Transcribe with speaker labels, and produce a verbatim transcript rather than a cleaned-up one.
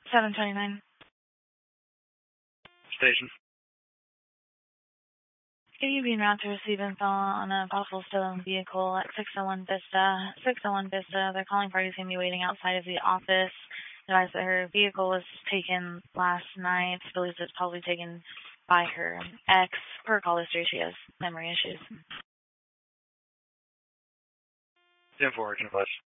Speaker 1: seven twenty-nine.
Speaker 2: Station.
Speaker 1: Are you being routed to receive info on a possible stolen vehicle at six oh one Vista? six oh one Vista, their calling party is going to be waiting outside of the office. Advised that her vehicle was taken last night. Believes it's probably taken by her ex. Per call history, she has memory issues.
Speaker 2: ten four, Agent Fletch.